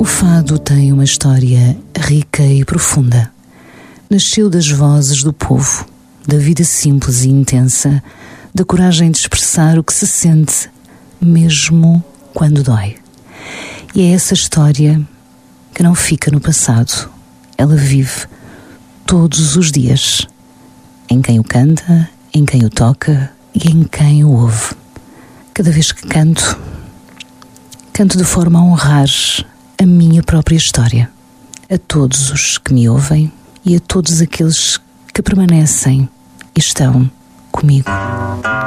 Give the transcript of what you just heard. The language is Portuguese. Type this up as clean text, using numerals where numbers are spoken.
O fado tem uma história rica e profunda. Nasceu das vozes do povo, da vida simples e intensa, da coragem de expressar o que se sente, mesmo quando dói. E é essa história que não fica no passado. Ela vive todos os dias, em quem o canta, em quem o toca e em quem o ouve. Cada vez que canto de forma a honrar a minha própria história, a todos os que me ouvem e a todos aqueles que permanecem e estão comigo.